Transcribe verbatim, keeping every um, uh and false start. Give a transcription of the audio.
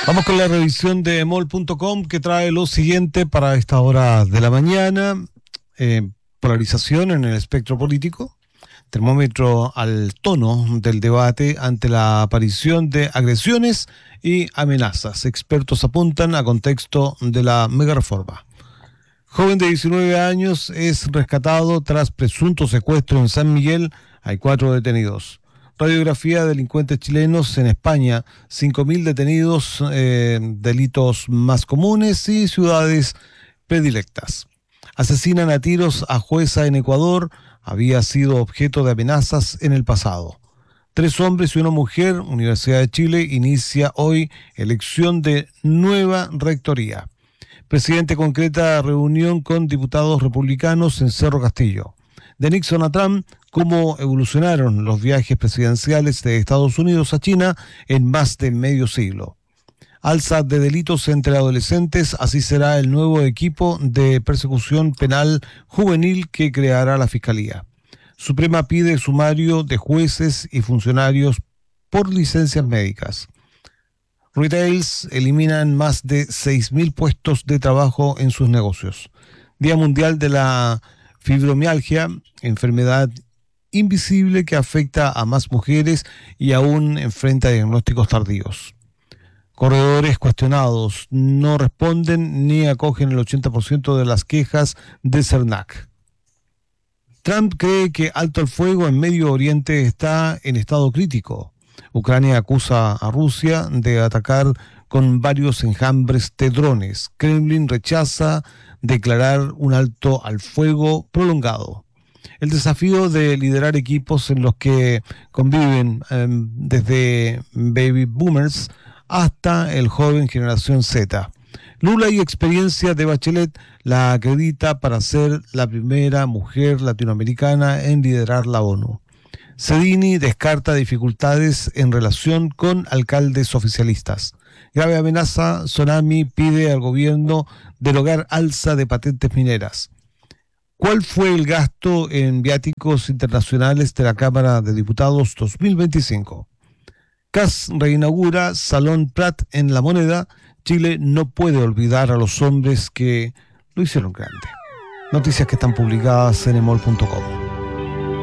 Vamos con la revisión de emol punto com, que trae lo siguiente para esta hora de la mañana. Eh, polarización en el espectro político, termómetro al tono del debate ante la aparición de agresiones y amenazas. Expertos apuntan a contexto de la mega reforma. Joven de diecinueve años es rescatado tras presunto secuestro en San Miguel. Hay cuatro detenidos. Radiografía de delincuentes chilenos en España. cinco mil detenidos, eh, delitos más comunes y ciudades predilectas. Asesinan a tiros a jueza en Ecuador. Había sido objeto de amenazas en el pasado. Tres hombres y una mujer. Universidad de Chile inicia hoy elección de nueva rectoría. Presidente concreta reunión con diputados republicanos en Cerro Castillo. De Nixon a Trump, cómo evolucionaron los viajes presidenciales de Estados Unidos a China en más de medio siglo. Alza de delitos entre adolescentes, así será el nuevo equipo de persecución penal juvenil que creará la Fiscalía. Suprema pide sumario de jueces y funcionarios por licencias médicas. Retails eliminan más de seis mil puestos de trabajo en sus negocios. Día Mundial de la Fibromialgia, enfermedad invisible que afecta a más mujeres y aún enfrenta diagnósticos tardíos. Corredores cuestionados no responden ni acogen el ochenta por ciento de las quejas de CERNAC. Trump cree que alto el fuego en Medio Oriente está en estado crítico. Ucrania acusa a Rusia de atacar con varios enjambres de drones. Kremlin rechaza declarar un alto al fuego prolongado. El desafío de liderar equipos en los que conviven eh, desde baby boomers hasta el joven generación Z. Lula y experiencia de Bachelet la acredita para ser la primera mujer latinoamericana en liderar la ONU. Cedini descarta dificultades en relación con alcaldes oficialistas. Grave amenaza, Tsunami pide al gobierno derogar alza de patentes mineras. ¿Cuál fue el gasto en viáticos internacionales de la Cámara de Diputados dos mil veinticinco? C A S reinaugura Salón Prat en La Moneda. Chile no puede olvidar a los hombres que lo hicieron grande. Noticias que están publicadas en emol punto com.